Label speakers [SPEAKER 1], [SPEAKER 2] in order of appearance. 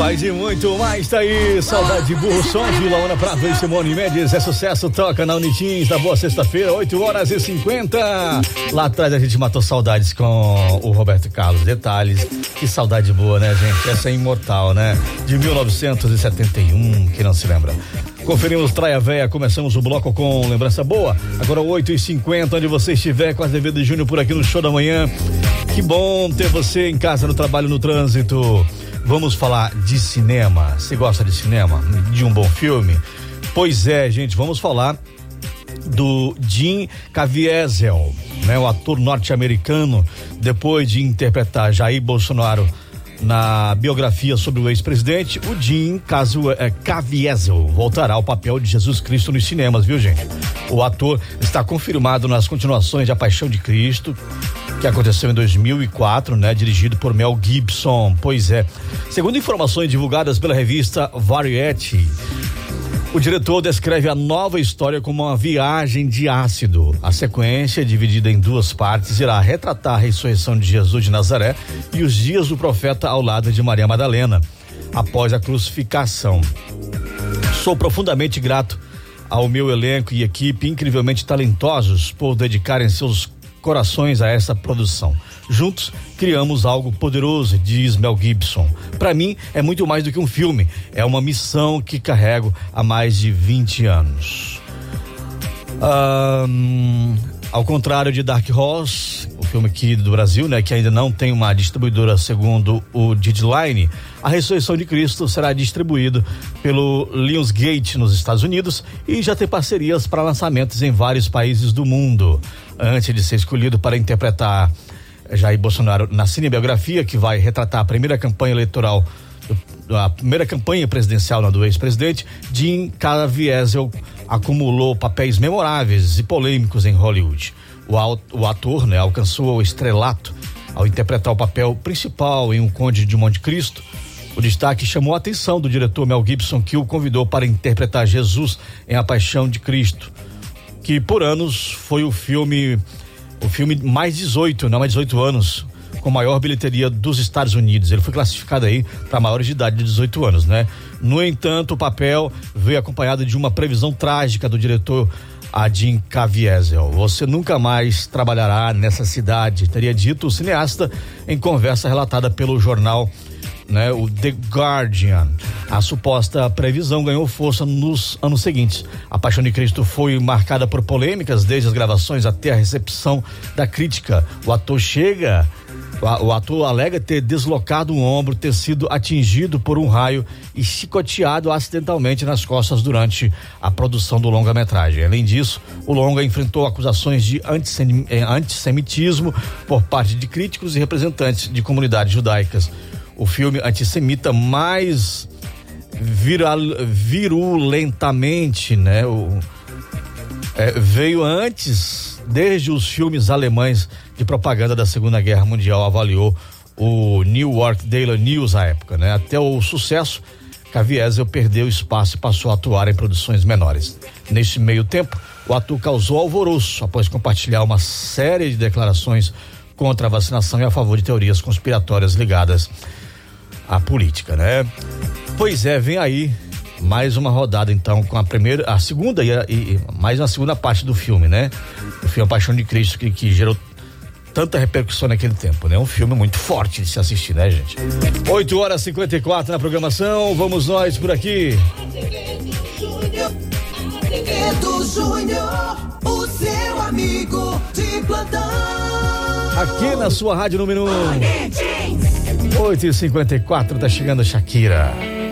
[SPEAKER 1] Faz e muito mais, tá aí. Saudade de burro, som de Laona Prado e Simone Mendes. É sucesso, toca na Unitins, da boa sexta-feira, 8h50. Lá atrás a gente matou saudades com o Roberto Carlos. Detalhes, que saudade boa, né, gente? Essa é imortal, né? De 1971, quem não se lembra. Conferimos Traia Véia, começamos o bloco com lembrança boa. Agora 8h50, onde você estiver com a Azevedo e Júnior por aqui no Show da Manhã. Que bom ter você em casa, no trabalho, no trânsito. Vamos falar de cinema. Você gosta de cinema? De um bom filme? Pois é, gente, vamos falar do Jim Caviezel, né? O ator norte-americano, depois de interpretar Jair Bolsonaro na biografia sobre o ex-presidente, o Jim Caviezel voltará ao papel de Jesus Cristo nos cinemas, viu, gente? O ator está confirmado nas continuações de A Paixão de Cristo, que aconteceu em 2004, né? Dirigido por Mel Gibson. Pois é. Segundo informações divulgadas pela revista Variety, o diretor descreve a nova história como uma viagem de ácido. A sequência, dividida em duas partes, irá retratar a ressurreição de Jesus de Nazaré e os dias do profeta ao lado de Maria Madalena, após a crucificação. Sou profundamente grato ao meu elenco e equipe incrivelmente talentosos por dedicarem seus corações a essa produção. Juntos criamos algo poderoso, diz Mel Gibson. Para mim é muito mais do que um filme, é uma missão que carrego há mais de 20 anos. Ao contrário de Dark Horse, o filme aqui do Brasil, né, que ainda não tem uma distribuidora segundo o Deadline, A Ressurreição de Cristo será distribuído pelo Lionsgate nos Estados Unidos e já tem parcerias para lançamentos em vários países do mundo. Antes de ser escolhido para interpretar Jair Bolsonaro na cinebiografia, que vai retratar a primeira campanha eleitoral, a primeira campanha presidencial do ex-presidente, Jim Caviezel acumulou papéis memoráveis e polêmicos em Hollywood. O ator, né, alcançou o estrelato ao interpretar o papel principal em O Conde de Monte Cristo. O destaque chamou a atenção do diretor Mel Gibson, que o convidou para interpretar Jesus em A Paixão de Cristo, que por anos foi o filme mais 18 anos, com maior bilheteria dos Estados Unidos. Ele foi classificado aí para maiores de idade de 18 anos, né? No entanto, o papel veio acompanhado de uma previsão trágica do diretor Jim Caviezel. Você nunca mais trabalhará nessa cidade, teria dito o cineasta em conversa relatada pelo jornal, né, o The Guardian. A suposta previsão ganhou força nos anos seguintes. A Paixão de Cristo foi marcada por polêmicas desde as gravações até a recepção da crítica. O ator alega ter deslocado um ombro, ter sido atingido por um raio e chicoteado acidentalmente nas costas durante a produção do longa-metragem. Além disso, o longa enfrentou acusações de antissemitismo por parte de críticos e representantes de comunidades judaicas. O filme antissemita mais virulentamente, né? Veio antes, desde os filmes alemães de propaganda da Segunda Guerra Mundial, avaliou o New York Daily News à época, né? Até o sucesso, Caviezel perdeu espaço e passou a atuar em produções menores. Nesse meio tempo, o ator causou alvoroço após compartilhar uma série de declarações contra a vacinação e a favor de teorias conspiratórias ligadas à política, né? Pois é, vem aí mais uma rodada então com a segunda e mais uma segunda parte do filme, né? O filme A Paixão de Cristo que gerou tanta repercussão naquele tempo, né? Um filme muito forte de se assistir, né, gente? 8h54 na programação, vamos nós por aqui.
[SPEAKER 2] Azevedo Júnior, o seu amigo de plantão.
[SPEAKER 1] Aqui na sua rádio número 1. 8h54, tá chegando a Shakira.